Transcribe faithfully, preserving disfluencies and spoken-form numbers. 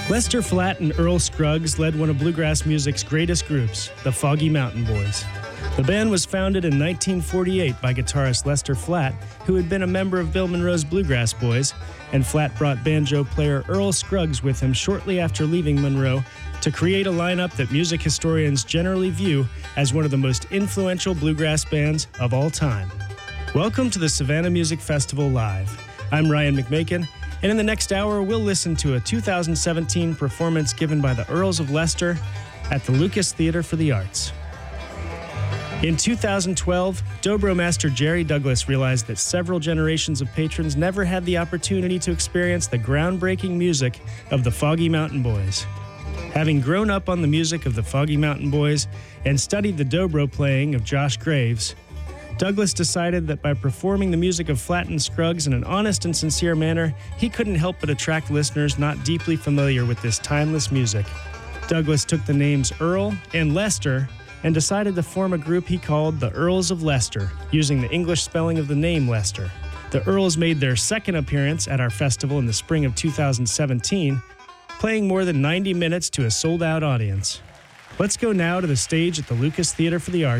Lester Flatt and Earl Scruggs led one of bluegrass music's greatest groups, the Foggy Mountain Boys. The band was founded in nineteen forty-eight by guitarist Lester Flatt, who had been a member of Bill Monroe's Bluegrass Boys, and Flatt brought banjo player Earl Scruggs with him shortly after leaving Monroe to create a lineup that music historians generally view as one of the most influential bluegrass bands of all time. Welcome to the Savannah Music Festival Live. I'm Ryan McMakin, and in the next hour, we'll listen to a two thousand seventeen performance given by the Earls of Leicester at the Lucas Theater for the Arts. In two thousand twelve, Dobro master Jerry Douglas realized that several generations of patrons never had the opportunity to experience the groundbreaking music of the Foggy Mountain Boys. Having grown up on the music of the Foggy Mountain Boys and studied the Dobro playing of Josh Graves, Douglas decided that by performing the music of Flatt and Scruggs in an honest and sincere manner, he couldn't help but attract listeners not deeply familiar with this timeless music. Douglas took the names Earl and Lester and decided to form a group he called the Earls of Leicester, using the English spelling of the name Lester. The Earls made their second appearance at our festival in the spring of two thousand seventeen, playing more than ninety minutes to a sold-out audience. Let's go now to the stage at the Lucas Theater for the Arts